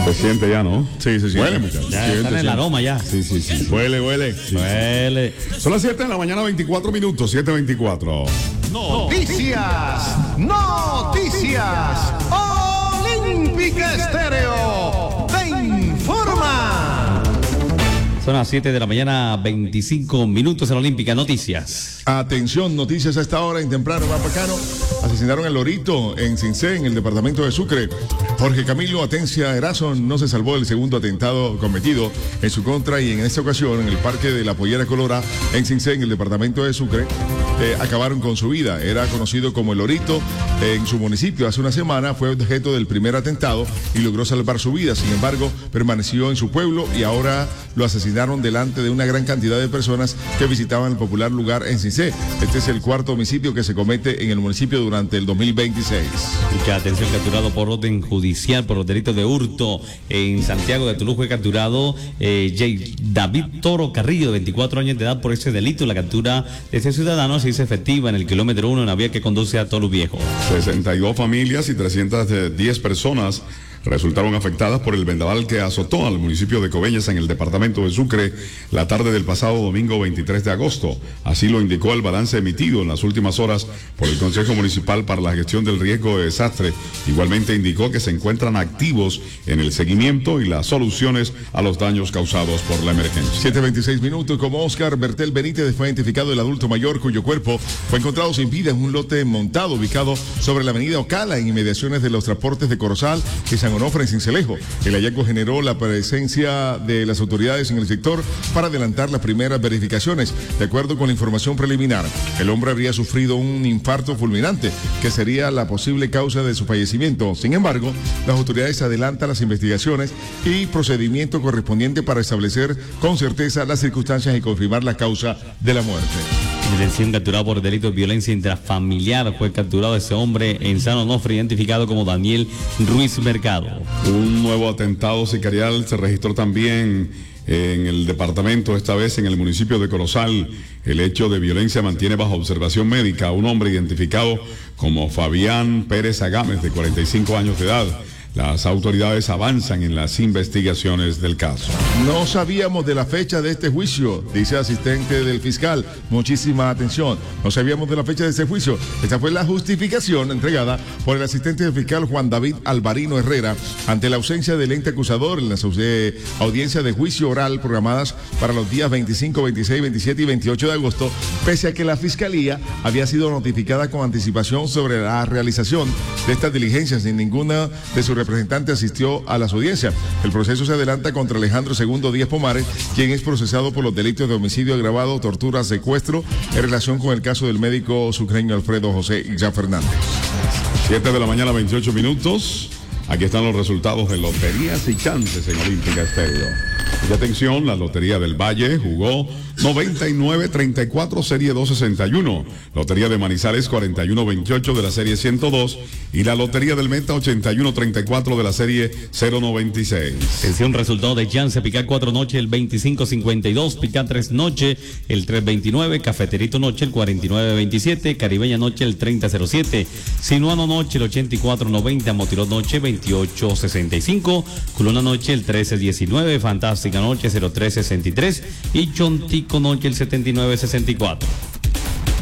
Se siente ya, ¿no? Sí, se siente. Huele, muchachos. Ya está en el aroma ya. Sí. Huele. Sí. Huele. Son las 7 de la mañana, 24 minutos, 7:24. Noticias. Olímpica Estéreo te informa. Son las 7 de la mañana, 25 minutos en la Olímpica. Noticias. Atención, noticias a esta hora en temprano, más bacano. Asesinaron al Lorito en Cincé, en el departamento de Sucre. Jorge Camilo Atencia Erazo no se salvó del segundo atentado cometido en su contra y en esta ocasión en el Parque de la Pollera Colora en Cincé, en el departamento de Sucre, acabaron con su vida. Era conocido como el Lorito en su municipio. Hace una semana fue objeto del primer atentado y logró salvar su vida. Sin embargo, permaneció en su pueblo y ahora lo asesinaron delante de una gran cantidad de personas que visitaban el popular lugar en Cincé. Este es el cuarto homicidio que se comete en el municipio durante el 2026. Y que atención, capturado por orden judicial por los delitos de hurto en Santiago de Tuluá, fue capturado David Toro Carrillo, de 24 años de edad, por ese delito. La captura de este ciudadano se hizo efectiva en el kilómetro 1 en la vía que conduce a Tolu Viejo. 62 familias y 310 personas resultaron afectadas por el vendaval que azotó al municipio de Coveñas en el departamento de Sucre la tarde del pasado domingo 23 de agosto. Así lo indicó el balance emitido en las últimas horas por el Consejo Municipal para la Gestión del Riesgo de Desastre. Igualmente indicó que se encuentran activos en el seguimiento y las soluciones a los daños causados por la emergencia. 7:26 minutos. Como Oscar Bertel Benítez fue identificado el adulto mayor cuyo cuerpo fue encontrado sin vida en un lote montado ubicado sobre la avenida Ocala en inmediaciones de los transportes de Corozal y San Onofre en Cincelejo. El hallazgo generó la presencia de las autoridades en el sector para adelantar las primeras verificaciones. De acuerdo con la información preliminar, el hombre habría sufrido un infarto fulminante, que sería la posible causa de su fallecimiento. Sin embargo, las autoridades adelantan las investigaciones y procedimiento correspondiente para establecer con certeza las circunstancias y confirmar la causa de la muerte. Detención, capturado por delito de violencia intrafamiliar. Fue capturado ese hombre en San Onofre, identificado como Daniel Ruiz Mercado. Un nuevo atentado sicarial se registró también en el departamento, esta vez en el municipio de Corozal. El hecho de violencia mantiene bajo observación médica a un hombre identificado como Fabián Pérez Agámez, de 45 años de edad. Las autoridades avanzan en las investigaciones del caso. No sabíamos de la fecha de este juicio, dice asistente del fiscal. Muchísima atención. No sabíamos de la fecha de este juicio. Esta fue la justificación entregada por el asistente del fiscal Juan David Alvarino Herrera ante la ausencia del ente acusador en las audiencias de juicio oral programadas para los días 25, 26, 27 y 28 de agosto, pese a que la fiscalía había sido notificada con anticipación sobre la realización de estas diligencias. Sin ninguna de sus representante asistió a las audiencias. El proceso se adelanta contra Alejandro II Díaz Pomares, quien es procesado por los delitos de homicidio agravado, tortura, secuestro, en relación con el caso del médico sucreño Alfredo José Illa Fernández. 7 de la mañana, 28 minutos. Aquí están los resultados de loterías y chances en Olímpica Estéreo. Y atención, la Lotería del Valle jugó 99-34, serie 261. Lotería de Manizales 41-28 de la serie 102. Y la Lotería del Meta 81-34 de la serie 096. Atención, resultado de Chance, Picar 4 noche, el 25-52, Picar 3 noche, el 3-29, Cafeterito noche, el 49-27, Caribeña noche, el 30-07, Sinuano noche, el 84-90, Motiró noche, 28-65, Culona noche, el 13-19, Fantástica noche, 03-63 y Chontico noche, el 79-64.